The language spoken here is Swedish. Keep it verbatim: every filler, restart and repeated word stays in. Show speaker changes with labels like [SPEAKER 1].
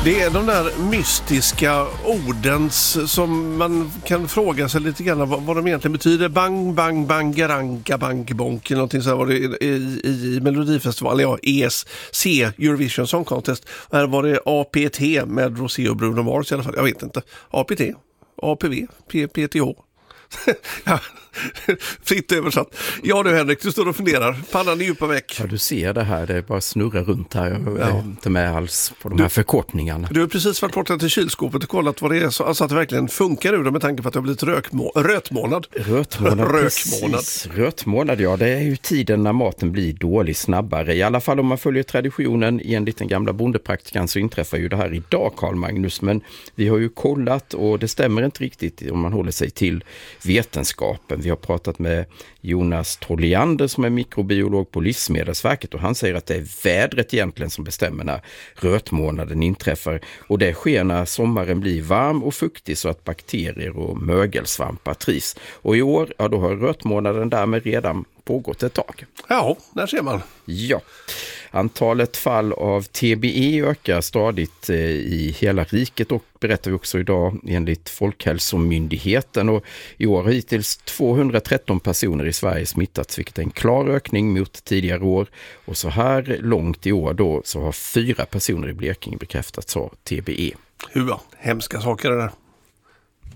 [SPEAKER 1] Det är de där mystiska ordens som man kan fråga sig lite grann vad, vad de egentligen betyder. Bang, bang, bangeranka, bank, bonk, någonting så här var det i, i, i Melodifestivalen, ja, E S C, Eurovision Song Contest. Här var det A P T med Rosé och Bruno Mars i alla fall, jag vet inte. A P T, A P V, P T H. Ja, fritt översatt. Ja du Henrik, du står och funderar. Pannan är djupa väck.
[SPEAKER 2] Ja, du ser det här, det är bara snurrar runt här. Jag är ja. inte med alls på de du, här förkortningarna. Du
[SPEAKER 1] har precis varit borta till kylskåpet och kollat vad det är så alltså att det verkligen funkar ur det med tanke på att det har blivit rökmå- rötmånad.
[SPEAKER 2] Rötmånad,
[SPEAKER 1] Rökmånad.
[SPEAKER 2] Rötmånad, ja, det är ju tiden när maten blir dålig snabbare. I alla fall om man följer traditionen i en liten gamla bondepraktikan så inträffar ju det här idag, Carl Magnus. Men vi har ju kollat och det stämmer inte riktigt om man håller sig till vetenskapen. Vi har pratat med Jonas Trolliander som är mikrobiolog på Livsmedelsverket och han säger att det är vädret egentligen som bestämmer när rötmånaden inträffar och det sker när sommaren blir varm och fuktig så att bakterier och mögelsvampar trivs. Och i år, ja då har rötmånaden därmed redan pågått ett tag.
[SPEAKER 1] Ja, där ser man.
[SPEAKER 2] Ja. Antalet fall av T B E ökar stadigt i hela riket och berättar vi också idag enligt Folkhälsomyndigheten. Och i år har hittills tvåhundratretton personer i Sverige smittats, vilket är en klar ökning mot tidigare år. Och så här långt i år då så har fyra personer i Blekinge bekräftats ha T B E.
[SPEAKER 1] Hur hemska saker är det där.